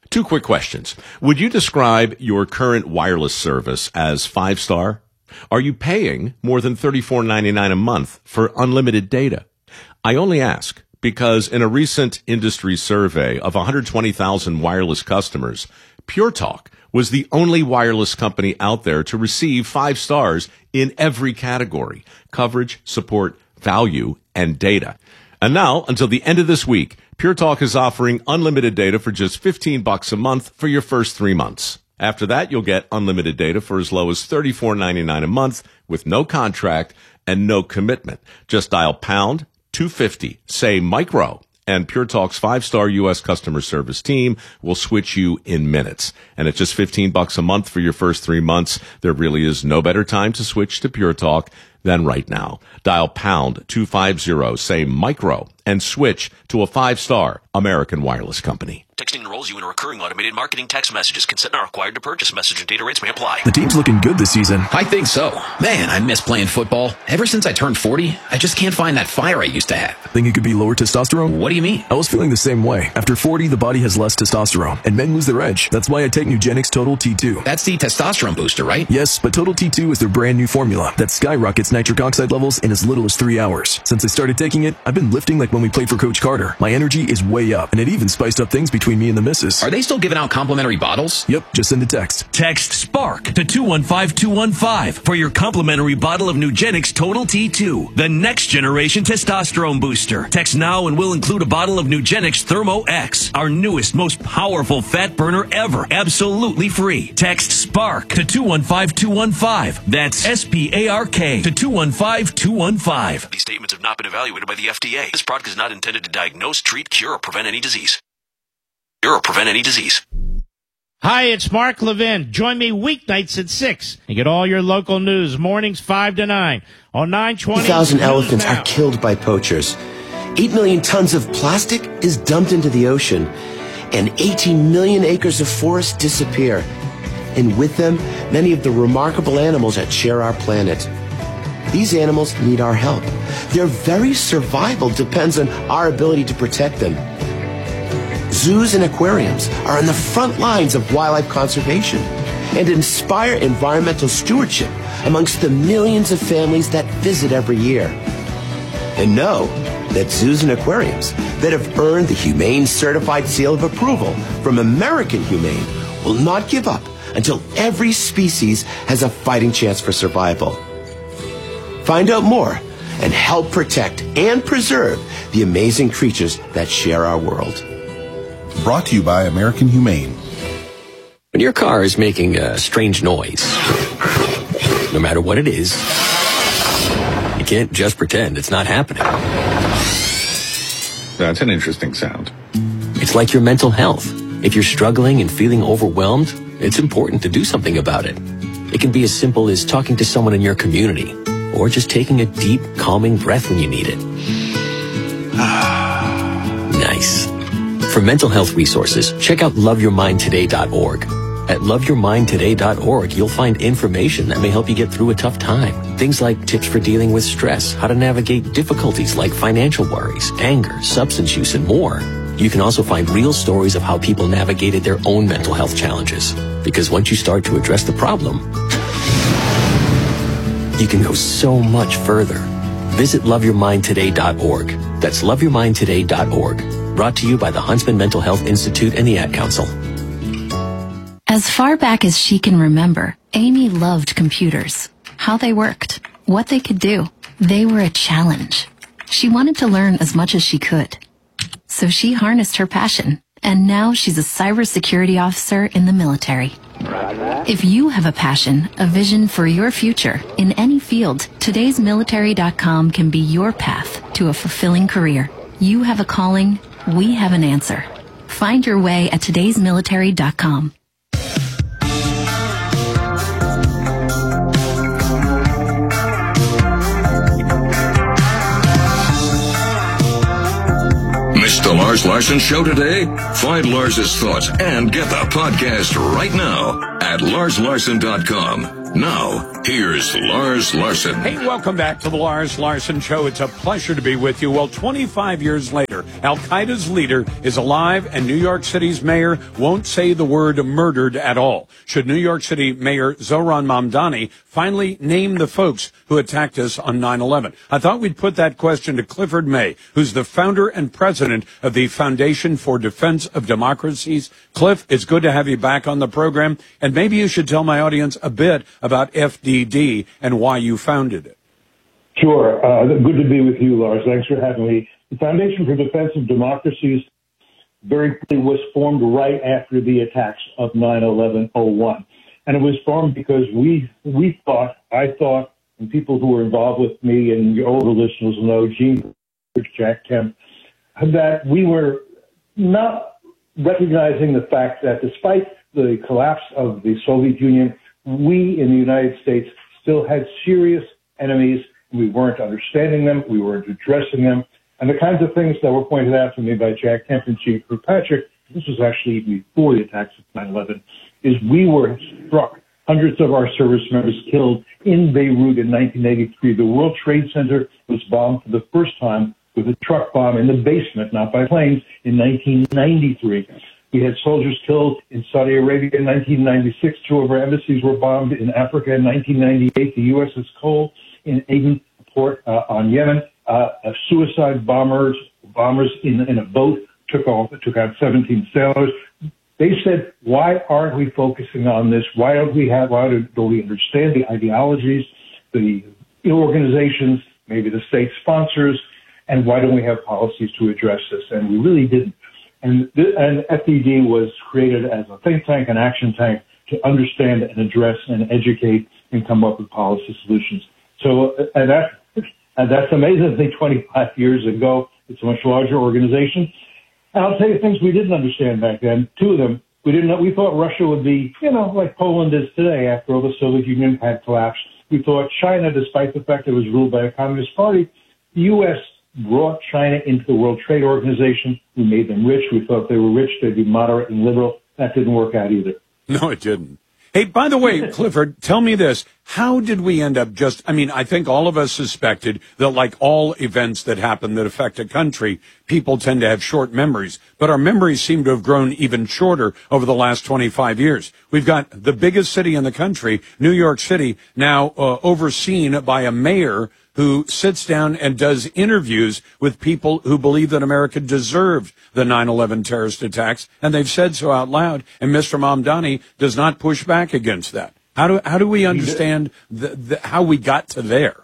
Two quick questions. Would you describe your current wireless service as 5-star? Are you paying more than $34.99 a month for unlimited data? I only ask because in a recent industry survey of 120,000 wireless customers, Pure Talk was the only wireless company out there to receive 5 stars in every category: coverage, support, value, and data. And now, until the end of this week, Pure Talk is offering unlimited data for just $15 a month for your first 3 months. After that, you'll get unlimited data for as low as $34.99 a month with no contract and no commitment. Just dial pound 250, say micro, and Pure Talk's 5-star U.S. customer service team will switch you in minutes. And at just $15 a month for your first 3 months, there really is no better time to switch to Pure Talk than right now. Dial pound 250, say micro, and switch to a 5-star American wireless company. Texting enrolls you in a recurring automated marketing text messages. Consent not required to purchase. Message and data rates may apply. The team's looking good this season. I think so. Man, I miss playing football. Ever since I turned 40, I just can't find that fire I used to have. Think it could be lower testosterone? What do you mean? I was feeling the same way. After 40, the body has less testosterone, and men lose their edge. That's why I take Nugenix Total T2. That's the testosterone booster, right? Yes, but Total T2 is their brand new formula that skyrockets nitric oxide levels in as little as 3 hours. Since I started taking it, I've been lifting like when we played for Coach Carter. My energy is way up, and it even spiced up things between me and the missus. Are they still giving out complimentary bottles? Yep, just send a text. Text SPARK to 215-215 for your complimentary bottle of Nugenix Total T2, the next generation testosterone booster. Text now and we'll include a bottle of Nugenix Thermo X, our newest, most powerful fat burner ever, absolutely free. Text SPARK to 215-215. That's SPARK to 215-215. These statements have not been evaluated by the FDA. This product is not intended to diagnose, treat, cure, or prevent any disease. Hi, it's Mark Levin. Join me weeknights at 6 and get all your local news, mornings 5 to 9 on 920. 2,000 elephants are killed by poachers. 8 million tons of plastic is dumped into the ocean, and 18 million acres of forest disappear. And with them, many of the remarkable animals that share our planet. These animals need our help. Their very survival depends on our ability to protect them. Zoos and aquariums are on the front lines of wildlife conservation and inspire environmental stewardship amongst the millions of families that visit every year. And know that zoos and aquariums that have earned the Humane Certified Seal of Approval from American Humane will not give up until every species has a fighting chance for survival. Find out more and help protect and preserve the amazing creatures that share our world. Brought to you by American Humane. When your car is making a strange noise, no matter what it is, you can't just pretend it's not happening. That's an interesting sound. It's like your mental health. If you're struggling and feeling overwhelmed, it's important to do something about it. It can be as simple as talking to someone in your community, or just taking a deep, calming breath when you need it. Nice. For mental health resources, check out loveyourmindtoday.org. At loveyourmindtoday.org, you'll find information that may help you get through a tough time. Things like tips for dealing with stress, how to navigate difficulties like financial worries, anger, substance use, and more. You can also find real stories of how people navigated their own mental health challenges. Because once you start to address the problem, you can go so much further. Visit loveyourmindtoday.org. That's loveyourmindtoday.org. Brought to you by the Huntsman Mental Health Institute and the Ad Council. As far back as she can remember, Amy loved computers. How they worked, what they could do. They were a challenge. She wanted to learn as much as she could. So she harnessed her passion, and now she's a cybersecurity officer in the military. If you have a passion, a vision for your future in any field, todaysmilitary.com can be your path to a fulfilling career. You have a calling, we have an answer. Find your way at todaysmilitary.com. Missed the Lars Larson Show today? Find Lars's thoughts and get the podcast right now at larslarson.com. Now, here's Lars Larson. Hey, welcome back to the Lars Larson Show. It's a pleasure to be with you. Well, 25 years later, Al-Qaeda's leader is alive, and New York City's mayor won't say the word murdered at all. Should New York City Mayor Zohran Mamdani finally name the folks who attacked us on 9/11? I thought we'd put that question to Clifford May, who's the founder and president of the Foundation for Defense of Democracies. Cliff, it's good to have you back on the program, and maybe you should tell my audience a bit about FDD and why you founded it. Sure. Good to be with you, Lars. Thanks for having me. The Foundation for Defense of Democracies very clearly was formed right after the attacks of 9/11/01. And it was formed because I thought, and people who were involved with me and your older listeners will know, Gene, Jack Kemp, that we were not recognizing the fact that despite the collapse of the Soviet Union, we in the United States still had serious enemies. We weren't understanding them. We weren't addressing them. And the kinds of things that were pointed out to me by Jack Kemp and Chief Kirkpatrick, this was actually before the attacks of 9/11, is we were struck. Hundreds of our service members killed in Beirut in 1983. The World Trade Center was bombed for the first time with a truck bomb in the basement, not by planes, in 1993. We had soldiers killed in Saudi Arabia in 1996. Two of our embassies were bombed in Africa in 1998. The USS Cole in Aden port on Yemen. Suicide bombers in a boat took out 17 sailors. They said, why aren't we focusing on this? Why don't we understand the ideologies, the organizations, maybe the state sponsors, and why don't we have policies to address this? And we really didn't. And FDD was created as a think tank, an action tank, to understand and address and educate and come up with policy solutions. So, and that's amazingly 25 years ago. It's a much larger organization. And I'll tell you things we didn't understand back then. Two of them, we thought Russia would be, like Poland is today after all the Soviet Union had collapsed. We thought China, despite the fact it was ruled by a communist party, the U.S. brought China into the World Trade Organization. We made them rich. We thought they were rich. They'd be moderate and liberal. That didn't work out either. No, it didn't. Hey, by the way, Clifford, tell me this. How did we end up I think all of us suspected that like all events that happen that affect a country, people tend to have short memories. But our memories seem to have grown even shorter over the last 25 years. We've got the biggest city in the country, New York City, now overseen by a mayor who sits down and does interviews with people who believe that America deserved the 9/11 terrorist attacks, and they've said so out loud, and Mr. Mamdani does not push back against that. How do we understand how we got to there?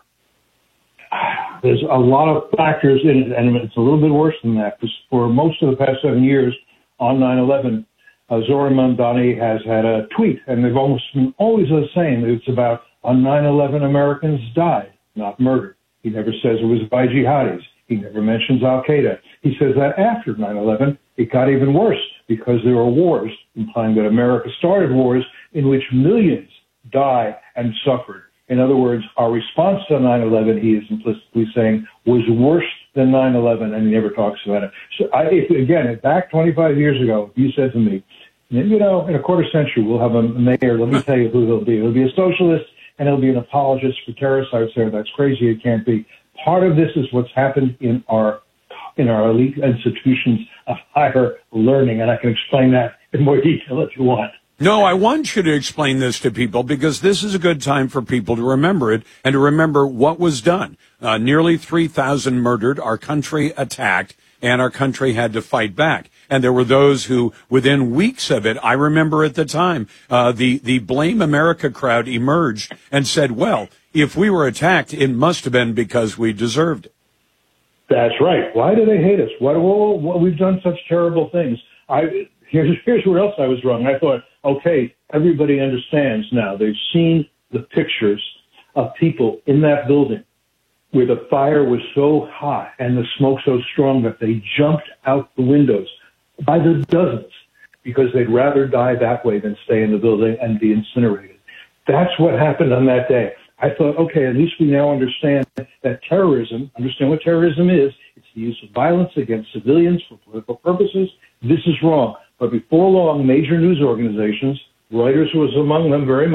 There's a lot of factors in it, and it's a little bit worse than that, because for most of the past 7 years on 9/11, Zohran Mamdani has had a tweet, and they've almost been always the same. It's about, on 9/11, Americans died, not murdered. He never says it was by jihadis. He never mentions Al-Qaeda. He says that after 9/11, it got even worse because there were wars, implying that America started wars in which millions died and suffered. In other words, our response to 9/11, he is implicitly saying, was worse than 9/11, and he never talks about it. So, back 25 years ago, you said to me, in a quarter century, we'll have a mayor. Let me tell you who he'll be. He'll be a socialist, and he'll be an apologist for terrorists. I would say that's crazy. It can't be. Part of this is what's happened in our elite institutions of higher learning, and I can explain that in more detail if you want. No, I want you to explain this to people because this is a good time for people to remember it and to remember what was done. Nearly 3,000 murdered, our country attacked, and our country had to fight back. And there were those who, within weeks of it, I remember at the time, the Blame America crowd emerged and said, well, if we were attacked, it must have been because we deserved it. That's right. Why do they hate us? We've done such terrible things. Here's where else I was wrong. I thought, okay, everybody understands now. They've seen the pictures of people in that building where the fire was so hot and the smoke so strong that they jumped out the windows by the dozens because they'd rather die that way than stay in the building and be incinerated. That's what happened on that day. I thought, okay, at least we now understand that understand what terrorism is. It's the use of violence against civilians for political purposes. This is wrong. But before long, major news organizations, Reuters was among them very much,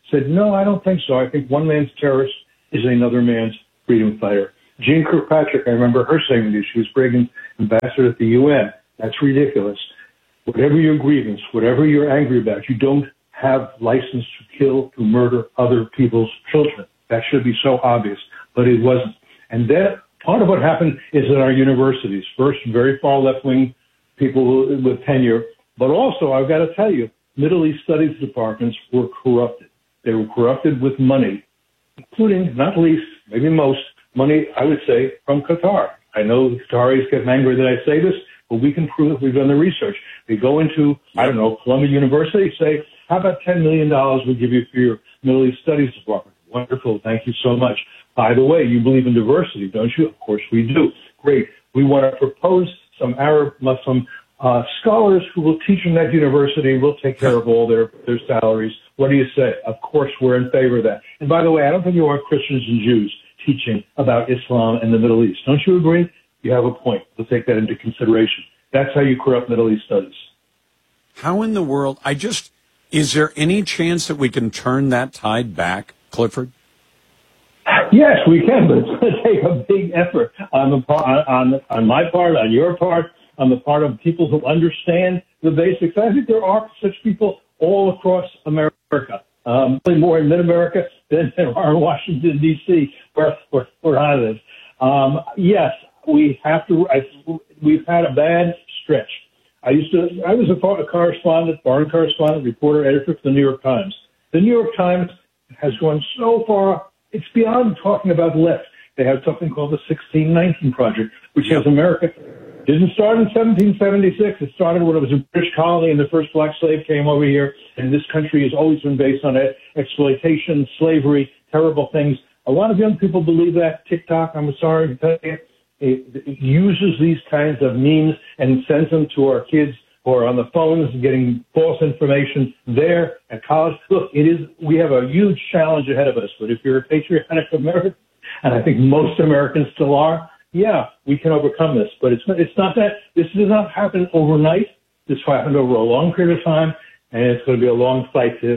said, no, I don't think so. I think one man's terrorist is another man's freedom fighter. Jean Kirkpatrick, I remember her saying this. She was Reagan's ambassador at the UN. That's ridiculous. Whatever your grievance, whatever you're angry about, you don't have license to kill, to murder other people's children. That should be so obvious, but it wasn't. And then part of what happened is in our universities, first very far left-wing people with tenure, but also, I've got to tell you, Middle East studies departments were corrupted. They were corrupted with money, including, not least, maybe most, money, I would say, from Qatar. I know the Qataris get angry that I say this, but we can prove it. We've done the research. We go into, I don't know, Columbia University, say, how about $10 million we'll give you for your Middle East studies department? Wonderful. Thank you so much. By the way, you believe in diversity, don't you? Of course we do. Great. We want to propose some Arab Muslim scholars who will teach in that university. We'll take care of all their salaries. What do you say? Of course, we're in favor of that. And by the way, I don't think you want Christians and Jews teaching about Islam and the Middle East. Don't you agree? You have a point. We'll take that into consideration. That's how you corrupt Middle East studies. How in the world? Is there any chance that we can turn that tide back, Clifford? Yes, we can, but it's going to take a big effort on my part, on your part, on the part of people who understand the basics. I think there are such people all across America, probably more in mid-America than there are in Washington, D.C., where I live. Yes, we have to. We've had a bad stretch. I was a correspondent, foreign correspondent, reporter, editor for the New York Times. The New York Times has gone so far, it's beyond talking about the left. They have something called the 1619 Project, which has America. It didn't start in 1776. It started when it was a British colony and the first black slave came over here. And this country has always been based on exploitation, slavery, terrible things. A lot of young people believe that. TikTok, I'm sorry to tell you, it uses these kinds of memes and sends them to our kids who are on the phones getting false information there at college. Look, we have a huge challenge ahead of us, but if you're a patriotic American, and I think most Americans still are, yeah, we can overcome this. But it's not that. This does not happen overnight. This happened over a long period of time, and it's going to be a long fight to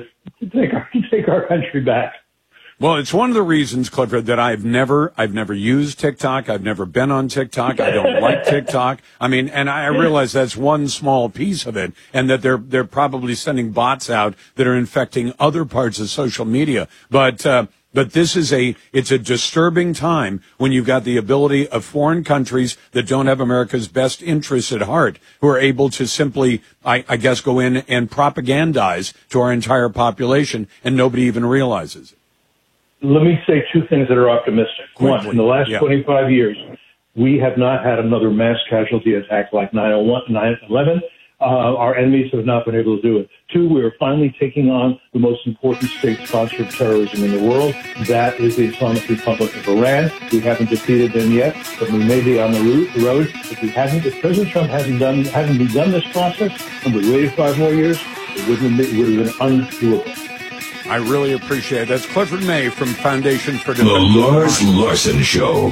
take our country back. Well, it's one of the reasons, Clifford, that I've never used TikTok. I've never been on TikTok. I don't like TikTok. I mean, and I realize that's one small piece of it, and that they're probably sending bots out that are infecting other parts of social media. But this is it's a disturbing time when you've got the ability of foreign countries that don't have America's best interests at heart, who are able to simply, I guess, go in and propagandize to our entire population, and nobody even realizes it. Let me say two things that are optimistic. One, in the last 25 years, we have not had another mass casualty attack like 9/11. Our enemies have not been able to do it. Two, we are finally taking on the most important state-sponsored terrorism in the world. That is the Islamic Republic of Iran. We haven't defeated them yet, but we may be on the road. If President Trump hadn't begun this process and we waited 5 more years, it would have been undoable. I really appreciate it. That's Clifford May from Foundation for The Lars Larson Show.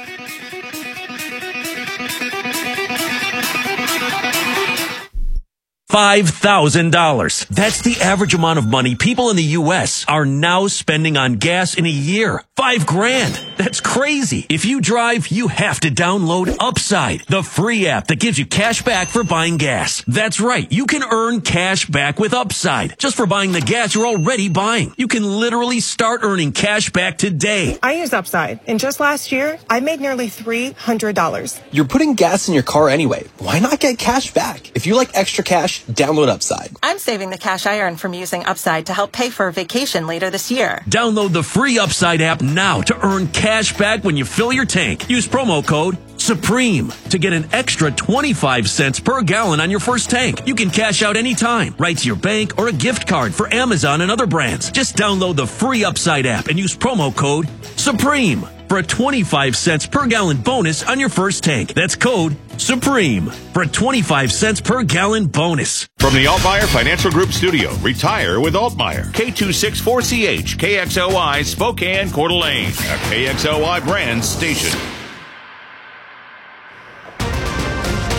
$5,000. That's the average amount of money people in the U.S. are now spending on gas in a year. $5,000. That's crazy. If you drive, you have to download Upside, the free app that gives you cash back for buying gas. That's right. You can earn cash back with Upside just for buying the gas you're already buying. You can literally start earning cash back today. I use Upside, and just last year, I made nearly $300. You're putting gas in your car anyway. Why not get cash back? If you like extra cash, download Upside. I'm saving the cash I earn from using Upside to help pay for a vacation later this year. Download the free Upside app now to earn cash back when you fill your tank. Use promo code SUPREME to get an extra 25 cents per gallon on your first tank. You can cash out anytime, right to your bank or a gift card for Amazon and other brands. Just download the free Upside app and use promo code SUPREME for a 25 cents per gallon bonus on your first tank. That's code SUPREME for a 25 cents per gallon bonus. From the Altmaier Financial Group studio, retire with Altmaier. K264CH, KXOI, Spokane, Coeur d'Alene, a KXOI brand station.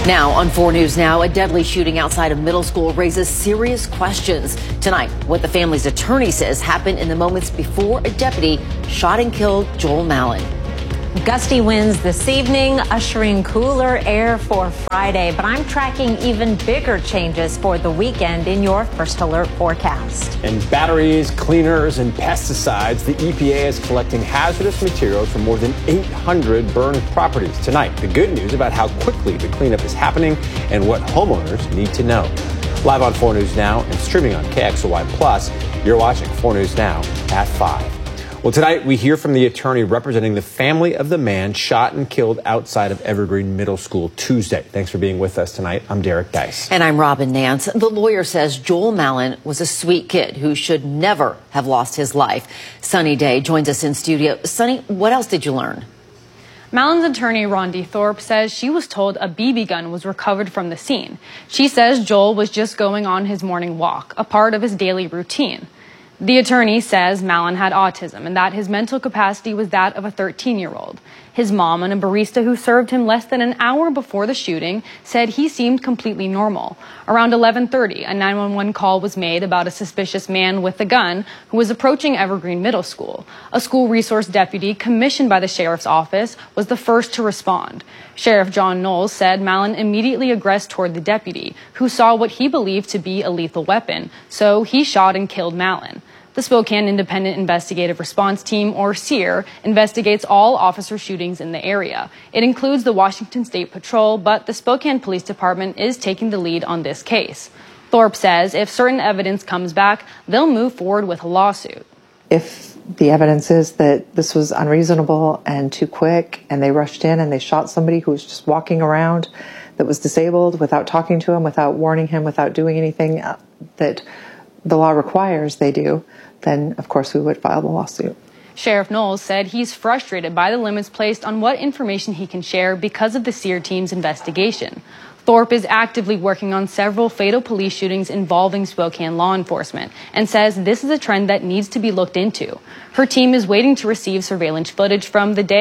Now, on 4 News Now, a deadly shooting outside a middle school raises serious questions. Tonight, what the family's attorney says happened in the moments before a deputy shot and killed Joel Malin. Gusty winds this evening, ushering cooler air for Friday. But I'm tracking even bigger changes for the weekend in your First Alert forecast. And batteries, cleaners, and pesticides, the EPA is collecting hazardous materials from more than 800 burned properties tonight. The good news about how quickly the cleanup is happening and what homeowners need to know. Live on 4 News Now and streaming on KXOY Plus, you're watching 4 News Now at 5. Well, tonight we hear from the attorney representing the family of the man shot and killed outside of Evergreen Middle School Tuesday. Thanks for being with us tonight. I'm Derek Dice. And I'm Robin Nance. The lawyer says Joel Malin was a sweet kid who should never have lost his life. Sunny Day joins us in studio. Sunny, what else did you learn? Malin's attorney, Rondi Thorpe, says she was told a BB gun was recovered from the scene. She says Joel was just going on his morning walk, a part of his daily routine. The attorney says Malin had autism and that his mental capacity was that of a 13-year-old. His mom and a barista who served him less than an hour before the shooting said he seemed completely normal. Around 11:30, a 911 call was made about a suspicious man with a gun who was approaching Evergreen Middle School. A school resource deputy commissioned by the sheriff's office was the first to respond. Sheriff John Knowles said Malin immediately aggressed toward the deputy, who saw what he believed to be a lethal weapon, so he shot and killed Malin. The Spokane Independent Investigative Response Team, or SEER, investigates all officer shootings in the area. It includes the Washington State Patrol, but the Spokane Police Department is taking the lead on this case. Thorpe says if certain evidence comes back, they'll move forward with a lawsuit. If the evidence is that this was unreasonable and too quick, and they rushed in and they shot somebody who was just walking around that was disabled without talking to him, without warning him, without doing anything that the law requires they do, then of course we would file the lawsuit. Sheriff Knowles said he's frustrated by the limits placed on what information he can share because of the SEER team's investigation. Thorpe is actively working on several fatal police shootings involving Spokane law enforcement and says this is a trend that needs to be looked into. Her team is waiting to receive surveillance footage from that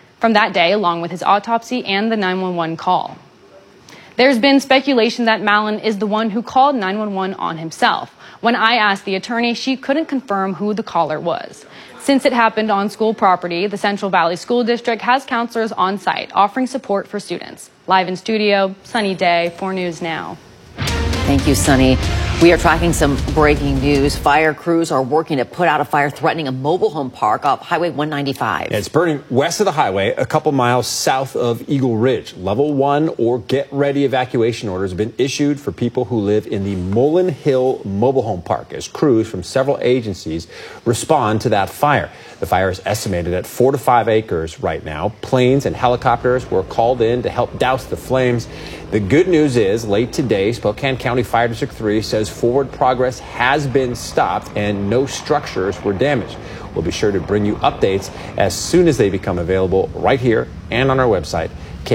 day along with his autopsy and the 911 call. There's been speculation that Malin is the one who called 911 on himself. When I asked the attorney, she couldn't confirm who the caller was. Since it happened on school property, the Central Valley School District has counselors on site offering support for students. Live in studio, Sunny Day, 4 News Now. Thank you, Sunny. We are tracking some breaking news. Fire crews are working to put out a fire threatening a mobile home park off Highway 195. Yeah, it's burning west of the highway, a couple miles south of Eagle Ridge. Level 1 or get ready evacuation orders have been issued for people who live in the Mullen Hill mobile home park as crews from several agencies respond to that fire. The fire is estimated at 4 to 5 acres right now. Planes and helicopters were called in to help douse the flames. The good news is, late today, Spokane County Fire District 3 says forward progress has been stopped and no structures were damaged. We'll be sure to bring you updates as soon as they become available right here and on our website,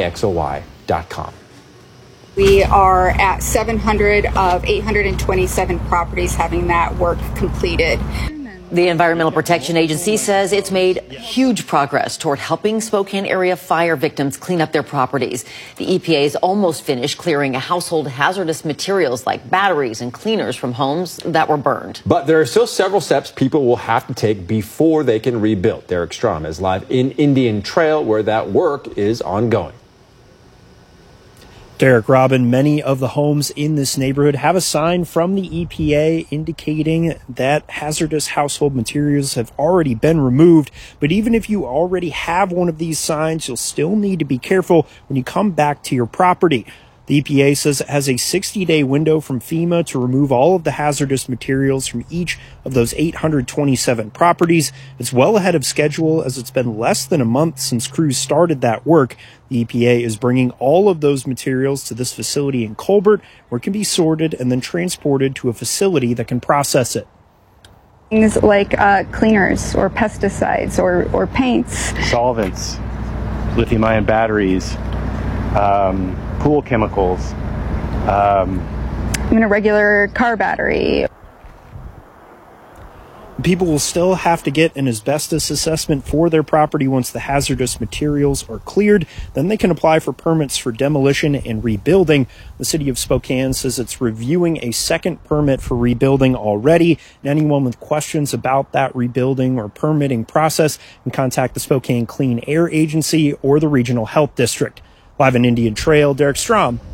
KXOY.com. We are at 700 of 827 properties having that work completed. The Environmental Protection Agency says it's made huge progress toward helping Spokane area fire victims clean up their properties. The EPA is almost finished clearing household hazardous materials like batteries and cleaners from homes that were burned. But there are still several steps people will have to take before they can rebuild. Derek Strom is live in Indian Trail, where that work is ongoing. Derek, Robin, many of the homes in this neighborhood have a sign from the EPA indicating that hazardous household materials have already been removed. But even if you already have one of these signs, you'll still need to be careful when you come back to your property. The EPA says it has a 60-day window from FEMA to remove all of the hazardous materials from each of those 827 properties. It's well ahead of schedule as it's been less than a month since crews started that work. The EPA is bringing all of those materials to this facility in Colbert, where it can be sorted and then transported to a facility that can process it. Things like cleaners or pesticides or paints. Solvents, lithium-ion batteries, pool chemicals. Even a regular car battery. People will still have to get an asbestos assessment for their property once the hazardous materials are cleared. Then they can apply for permits for demolition and rebuilding. The city of Spokane says it's reviewing a second permit for rebuilding already. And anyone with questions about that rebuilding or permitting process can contact the Spokane Clean Air Agency or the Regional Health District. Live in Indian Trail, Derek Strom,